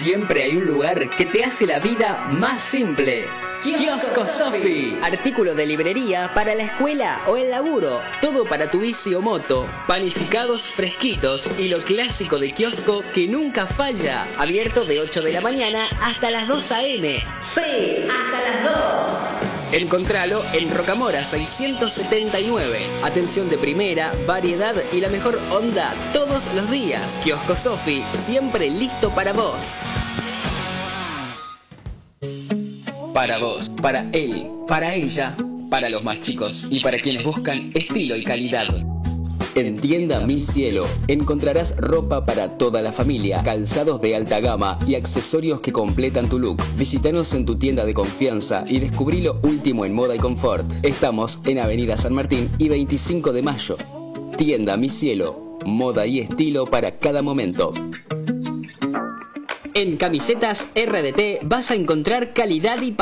siempre hay un lugar que te hace la vida más simple. Kiosco Sofi. Artículo de librería para la escuela o el laburo. Todo para tu bici o moto. Panificados fresquitos y lo clásico de kiosco que nunca falla. Abierto de 8 de la mañana hasta las 2 a.m. Sí, hasta las 2. Encontralo en Rocamora 679. Atención de primera, variedad y la mejor onda todos los días. Kiosco Sofi, siempre listo para vos. Para vos, para él, para ella, para los más chicos y para quienes buscan estilo y calidad. En Tienda Mi Cielo encontrarás ropa para toda la familia, calzados de alta gama y accesorios que completan tu look. Visítanos en tu tienda de confianza y descubrí lo último en moda y confort. Estamos en Avenida San Martín y 25 de mayo. Tienda Mi Cielo, moda y estilo para cada momento. En Camisetas RDT vas a encontrar calidad y